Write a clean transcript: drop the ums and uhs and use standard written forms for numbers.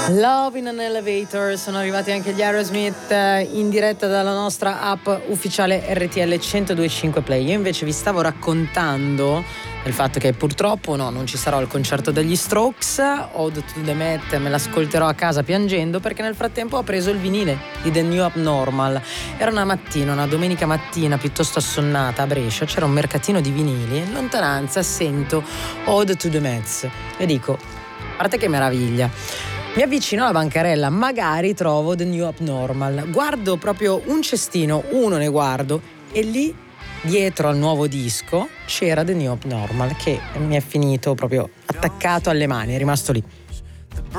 Love in an Elevator, sono arrivati anche gli Aerosmith in diretta dalla nostra app ufficiale RTL 102.5 Play. Io invece vi stavo raccontando del fatto che purtroppo non ci sarò al concerto degli Strokes. Ode to the Met me l'ascolterò a casa piangendo, perché nel frattempo ho preso il vinile di The New Abnormal. Era una domenica mattina piuttosto assonnata a Brescia, c'era un mercatino di vinili e in lontananza sento Ode to the Met e dico, a parte che meraviglia, mi avvicino alla bancarella, magari trovo The New Abnormal. Guardo proprio un cestino, uno ne guardo, e lì dietro al nuovo disco c'era The New Abnormal, che mi è finito proprio attaccato alle mani, è rimasto lì.